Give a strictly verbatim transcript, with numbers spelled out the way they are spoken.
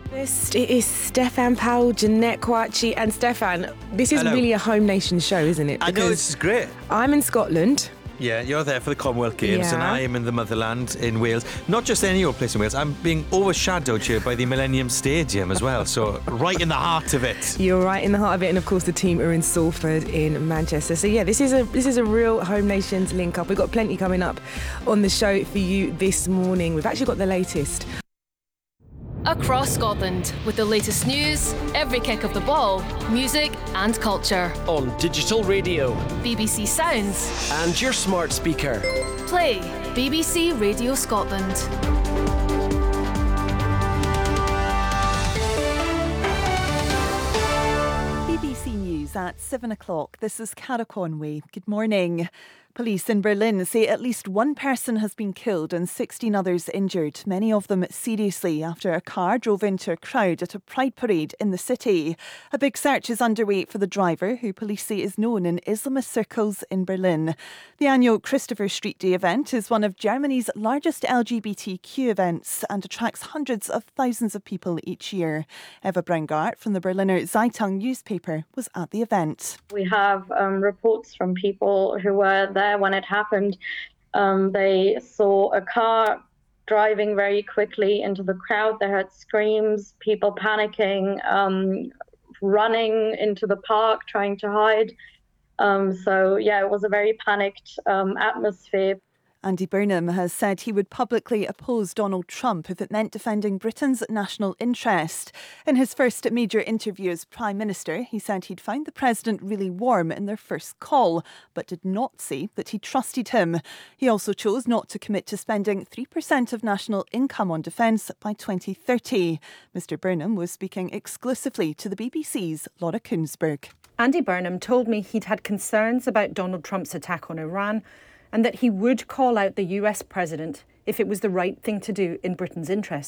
It is Stefan Powell, Jeanette Kouachi, and Stefan, this is Hello. really a home nation show, isn't it? I know, Because this is great. I'm in Scotland. Yeah, you're there for the Commonwealth Games, Yeah. and I am in the motherland in Wales. Not just any old place in Wales, I'm being overshadowed here by the Millennium Stadium as well, so right in the heart of it. You're right in the heart of it, and of course the team are in Salford in Manchester. So yeah, this is a this is a real home nations link up. We've got plenty coming up on the show for you this morning. We've actually got the latest. Across Scotland, with the latest news, every kick of the ball, music and culture. On digital radio. B B C Sounds. And your smart speaker. Play B B C Radio Scotland. B B C News at seven o'clock. This is Cara Conway. Good morning. Police in Berlin say at least one person has been killed and sixteen others injured, many of them seriously, after a car drove into a crowd at a pride parade in the city. A big search is underway for the driver, who police say is known in Islamist circles in Berlin. The annual Christopher Street Day event is one of Germany's largest L G B T Q events and attracts hundreds of thousands of people each year. Eva Braungart from the Berliner Zeitung newspaper was at the event. We have um, reports from people who were there when it happened. Um, they saw a car driving very quickly into the crowd. They heard screams, people panicking, um, running into the park, trying to hide. Um, so, yeah, it was a very panicked um, atmosphere. Andy Burnham has said he would publicly oppose Donald Trump if it meant defending Britain's national interest. In his first major interview as Prime Minister, he said he'd found the President really warm in their first call, but did not say that he trusted him. He also chose not to commit to spending three percent of national income on defence by twenty thirty. Mr Burnham was speaking exclusively to the B B C's Laura Kunsberg. Andy Burnham told me he'd had concerns about Donald Trump's attack on Iran, and that he would call out the U S president if it was the right thing to do in Britain's interests.